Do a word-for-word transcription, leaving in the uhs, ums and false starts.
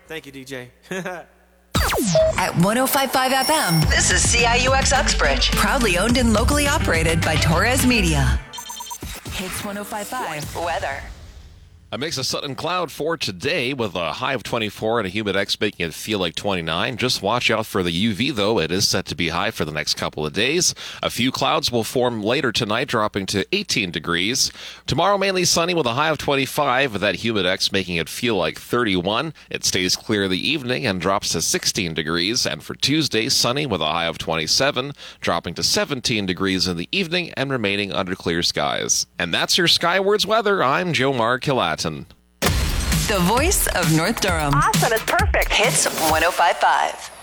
Thank you, D J. At one oh five point five F M, This is C I U X Uxbridge. proudly owned and locally operated by Torres Media. Hits one oh five point five. Weather. A mix of sun and cloud for today with a high of twenty-four and a humid X making it feel like twenty-nine. Just watch out for the U V, though. It is set to be high for the next couple of days. A few clouds will form later tonight, dropping to eighteen degrees. Tomorrow, mainly sunny with a high of twenty-five, with that humid X making it feel like thirty-one. It stays clear the evening and drops to sixteen degrees. And for Tuesday, sunny with a high of twenty-seven, dropping to seventeen degrees in the evening and remaining under clear skies. And that's your Skywards weather. I'm Joe Mark Killatin. The voice of North Durham. Awesome. It's perfect. Hits one oh five point five.